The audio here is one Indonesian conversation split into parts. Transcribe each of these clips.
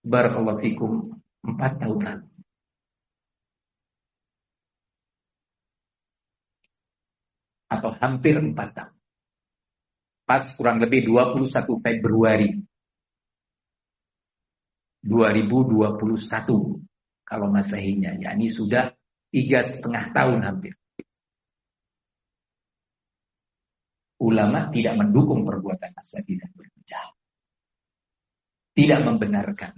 Barakallahu fikum, 4 tahun lalu. Atau hampir 4 tahun. Pas kurang lebih 21 Februari 2021 kalau Masehinya, yakni sudah 3,5 tahun hampir. Ulama tidak mendukung perbuatan asatidzah berpecah, tidak membenarkan,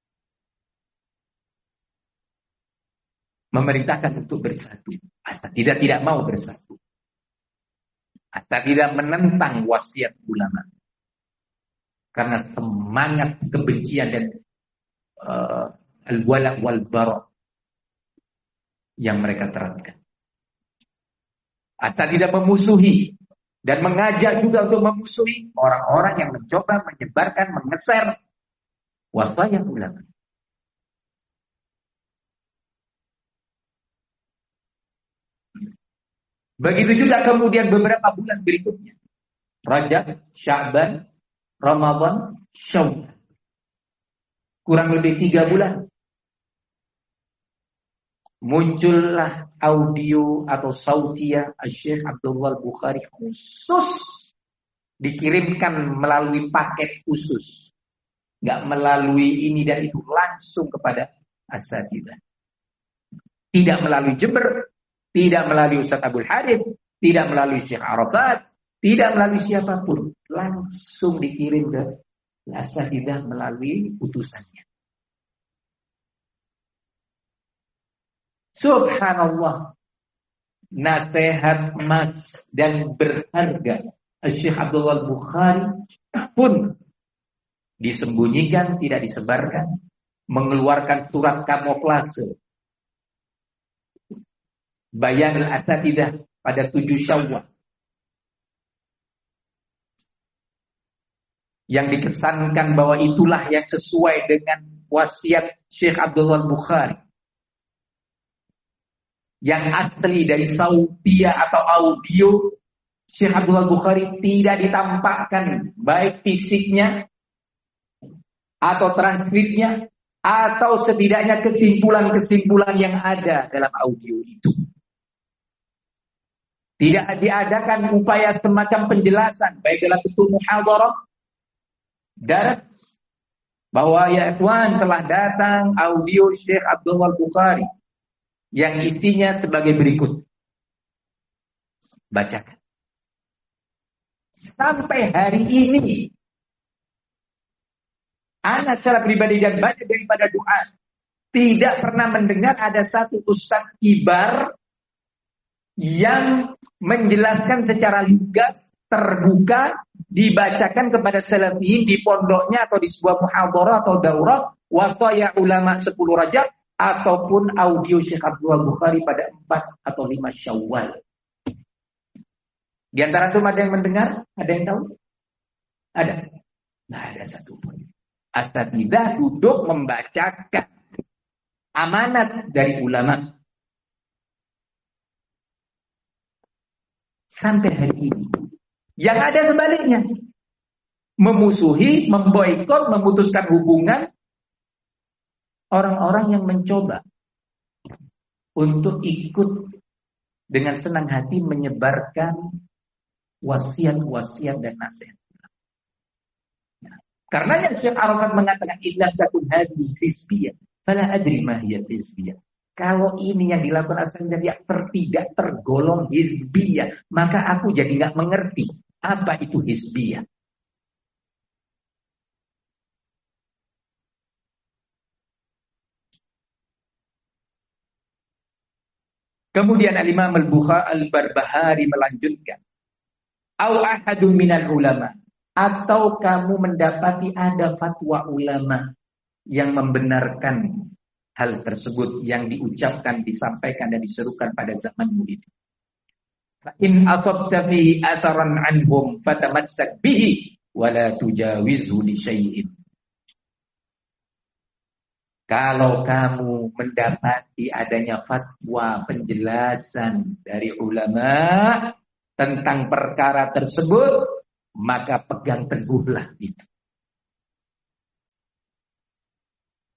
memerintahkan untuk bersatu. Asatidzah tidak mau bersatu. Asatidzah menentang wasiat ulama karena semangat kebencian dan al-wala wal bara yang mereka terapkan. Asatidzah memusuhi dan mengajak juga untuk memusuhi orang-orang yang mencoba menyebarkan, mengeser wasiat ulama. Begitu juga kemudian beberapa bulan berikutnya. Rajab, Sya'ban, Ramadan, Syawal. Kurang lebih 3 bulan. Muncullah audio atau sautiyah Syekh Abdullah Bukhari khusus. Dikirimkan melalui paket khusus. Gak melalui ini dan itu, langsung kepada asatidzah. Tidak melalui Jember, tidak melalui Ustaz Abdul Hadid, tidak melalui Syekh Arafat, tidak melalui siapapun, langsung dikirim ke asatidzah melalui utusannya. Subhanallah, nasihat emas dan berharga Syekh Abdullah Bukhari pun disembunyikan, tidak disebarkan, mengeluarkan surat kamuflase Bayanul Asatidzah pada 7 Syawal yang dikesankan bahwa itulah yang sesuai dengan wasiat Syekh Abdullah Bukhari, yang asli dari sautiyah atau audio Syekh Abdullah Bukhari tidak ditampakkan baik fisiknya atau transkripnya atau setidaknya kesimpulan-kesimpulan yang ada dalam audio itu. Tidak diadakan upaya semacam penjelasan baik dalam bentuk muhadharah, daras, bahwa ya ikhwan telah datang audio Syekh Abdullah Bukhari yang isinya sebagai berikut. Bacakan. Sampai hari ini ana secara pribadi dan banyak daripada doa tidak pernah mendengar ada satu ustaz kibar yang menjelaskan secara lugas, terbuka, dibacakan kepada salafiyin di pondoknya atau di sebuah muhadharah atau daurah wasaya ulama 10 Rajab ataupun audio Syekh Abdullah Bukhari pada 4 atau 5 Syawal. Di antara itu ada yang mendengar? Ada yang tahu? Ada? Nggak ada satupun. Asatidzah duduk membacakan amanat dari ulama. Sampai hari ini. Yang ada sebaliknya. Memusuhi, memboikot, memutuskan hubungan orang-orang yang mencoba untuk ikut dengan senang hati menyebarkan wasiat-wasiat dan nasihat. Karenanya Syekh Arafat mengatakan illa takun hadhihi hizbiyah fala adri ma hiya hizbiyah. Kalau ini yang dilakukan asatidzah tidak tergolong hizbiyah, maka aku jadi enggak mengerti apa itu hizbiyah. Kemudian Al-Imam Al-Bukhari Al-Barbahari melanjutkan, au ahadun minal ulama, atau kamu mendapati ada fatwa ulama yang membenarkan hal tersebut yang diucapkan, disampaikan dan diserukan pada zamanmu itu. Fa in asabta fihi atharan anhum fatamassak bihi wa la tujawizhu li syai'in. Kalau kamu mendapati adanya fatwa penjelasan dari ulama tentang perkara tersebut, maka pegang teguhlah itu.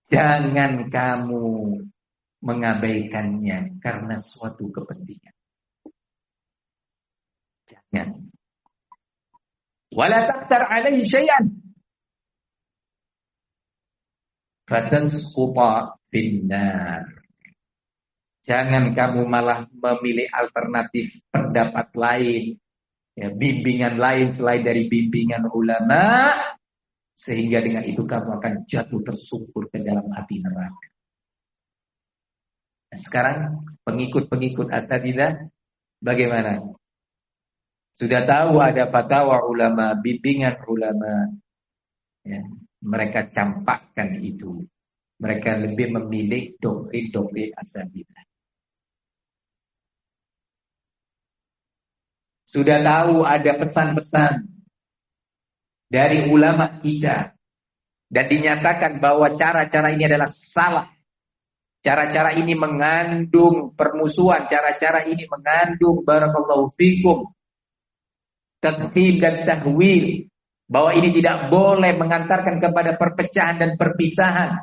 Jangan kamu mengabaikannya karena suatu kepentingan. Jangan. Wala taqtar alaihi syai'an fatasquta finnar. Jangan kamu malah memilih alternatif pendapat lain, ya, bimbingan lain selain dari bimbingan ulama, sehingga dengan itu kamu akan jatuh tersungkur ke dalam api neraka. Nah, sekarang pengikut-pengikut asatidzah bagaimana? Sudah tahu ada fatwa ulama, bimbingan ulama, ya, mereka campakkan itu. Mereka lebih memilih doktrin-doktrin asatidzah. Sudah tahu ada pesan-pesan dari ulama kita dan dinyatakan bahwa cara-cara ini adalah salah. Cara-cara ini mengandung permusuhan, cara-cara ini mengandung barakallahu fikum takfir dan tahwil, bahwa ini tidak boleh mengantarkan kepada perpecahan dan perpisahan.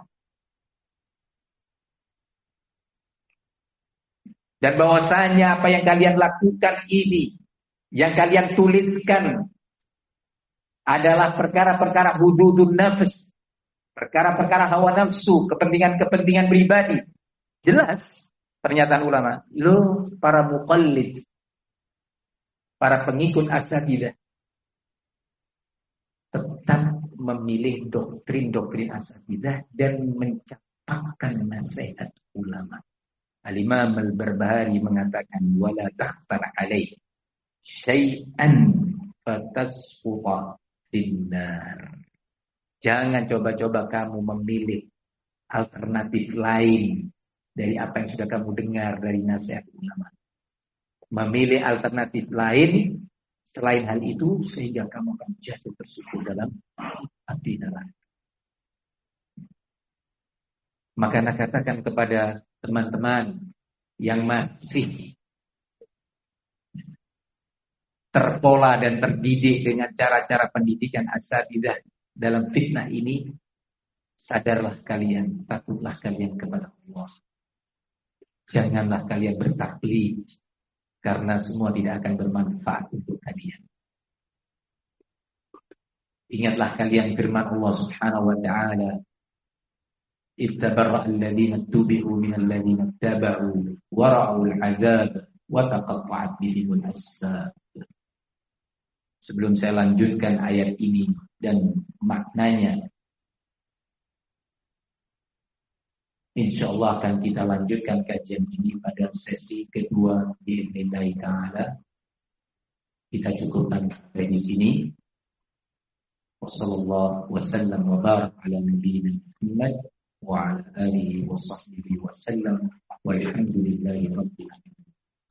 Dan bahwasanya apa yang kalian lakukan ini, yang kalian tuliskan adalah perkara-perkara hududun nafs, perkara-perkara hawa nafsu, kepentingan-kepentingan pribadi. Jelas pernyataan ulama. Lo para muqallid, para pengikut asatidzah, tetap memilih doktrin-doktrin asatidzah dan mencampakkan nasihat ulama. Al-Imam Al-Barbahari mengatakan wala taqtar alaih syai'an fatasquta finnar. Jangan coba-coba kamu memilih alternatif lain dari apa yang sudah kamu dengar dari nasihat ulama. Memilih alternatif lain selain hal itu sehingga kamu akan jatuh tersungkur dalam api neraka. Maka nak katakan kepada teman-teman yang masih terpola dan terdidik dengan cara-cara pendidikan asatidzah dalam fitnah ini, sadarlah kalian, takutlah kalian kepada Allah. Janganlah kalian bertaklid, karena semua tidak akan bermanfaat untuk kalian. Ingatlah kalian firman Allah Subhanahu wa ta'ala, ittabarra alladhina tubi'u minal ladhina taba'u wa ra'ul 'adzab wa taqatta'at bihimul asbab. Sebelum saya lanjutkan ayat ini dan maknanya, insyaallah akan kita lanjutkan kajian ini pada sesi kedua bi'idznillah ta'ala. Kita cukupkan sampai di sini. Wassallallahu wasallam wa barak ala nabiyyina Muhammad wa ala alihi wa sahbihi wa sallam walhamdulillahi rabbil alamin.